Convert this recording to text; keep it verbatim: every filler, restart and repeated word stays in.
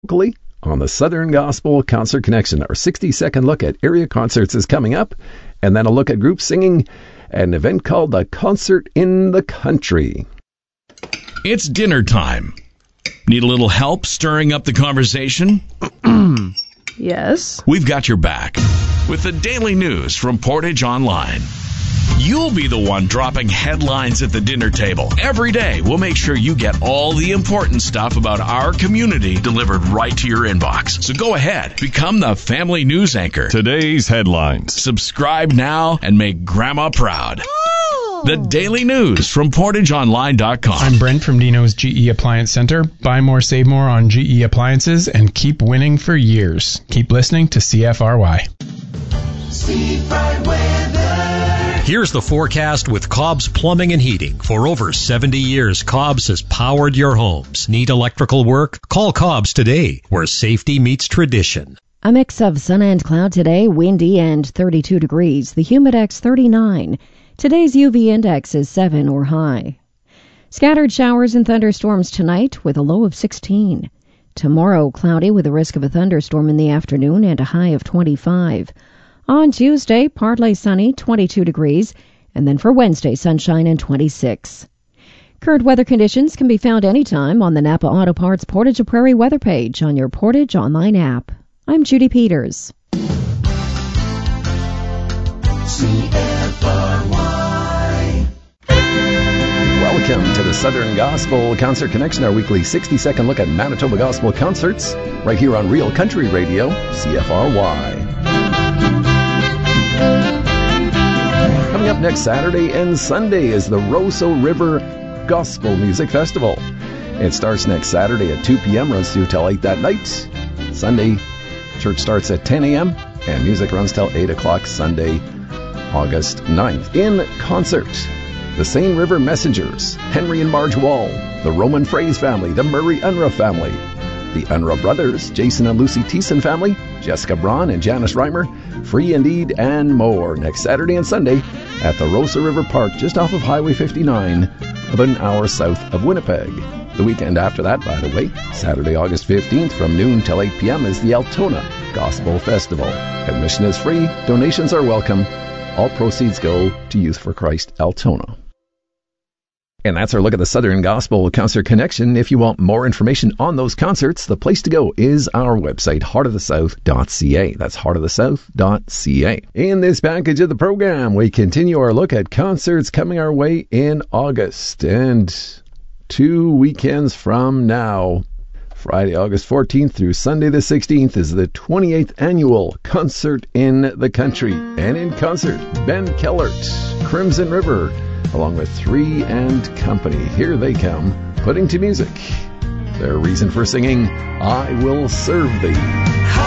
locally on the Southern Gospel Concert Connection. Our sixty-second look at area concerts is coming up, and then a look at groups singing at an event called the Concert in the Country. It's dinner time. Need a little help stirring up the conversation? Yes. We've got your back with the daily news from Portage Online. You'll be the one dropping headlines at the dinner table. Every day, we'll make sure you get all the important stuff about our community delivered right to your inbox. So go ahead, become the family news anchor. Today's headlines. Subscribe now and make Grandma proud. The daily news from Portage Online dot com. I'm Brent from Dino's G E Appliance Center. Buy more, save more on G E appliances and keep winning for years. Keep listening to C F R Y. Seafront weather. Here's the forecast with Cobb's Plumbing and Heating. For over seventy years, Cobb's has powered your homes. Need electrical work? Call Cobb's today, where safety meets tradition. A mix of sun and cloud today, windy and thirty-two degrees. The humidex thirty-nine. Today's U V index is seven or high. Scattered showers and thunderstorms tonight with a low of sixteen. Tomorrow, cloudy with a risk of a thunderstorm in the afternoon and a high of twenty-five. On Tuesday, partly sunny, twenty-two degrees. And then for Wednesday, sunshine and twenty-six. Current weather conditions can be found anytime on the Napa Auto Parts Portage Prairie weather page on your Portage Online app. I'm Judy Peters. C F R Y. Welcome to the Southern Gospel Concert Connection, our weekly sixty-second look at Manitoba Gospel concerts, right here on Real Country Radio, C F R Y. Coming up next Saturday and Sunday is the Roseau River Gospel Music Festival. It starts next Saturday at two p.m., runs through till eight that night. Sunday, church starts at ten a.m., and music runs till eight o'clock Sunday, August ninth. In concert, the Seine River Messengers, Henry and Marge Wall, the Roman Phrase family, the Murray Unruh family, the Unruh brothers, Jason and Lucy Thiessen family, Jessica Braun and Janice Reimer, Free Indeed, and more. Next Saturday and Sunday at the Roseau River Park, just off of Highway fifty-nine, about an hour south of Winnipeg. The weekend after that, by the way, Saturday, August fifteenth, from noon till eight p.m. is the Altona Gospel Festival. Admission is free. Donations are welcome. All proceeds go to Youth for Christ Altona. And that's our look at the Southern Gospel Concert Connection. If you want more information on those concerts, the place to go is our website, heart of the south dot c a. That's heart of the south dot c a. In this package of the program, we continue our look at concerts coming our way in August. And two weekends from now, Friday, August fourteenth through Sunday the sixteenth, is the twenty-eighth annual Concert in the Country. And in concert, Ben Kellert, Crimson River, along with Three and Company. Here they come, putting to music their reason for singing, I Will Serve Thee.